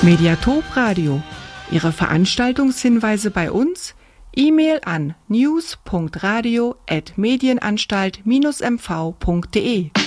Mediatop Radio. Ihre Veranstaltungshinweise bei uns? E-Mail an news.radio@medienanstalt-mv.de